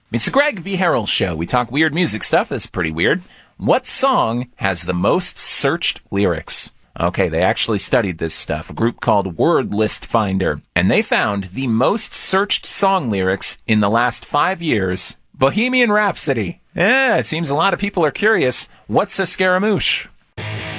It's the Greg B. Harrell Show. We talk weird music stuff. That's pretty weird. What song has the most searched lyrics? Okay, they actually studied this stuff, a group called Word List Finder, and they found the most searched song lyrics in the last 5 years, Bohemian Rhapsody. It seems a lot of people are curious. What's a Scaramouche?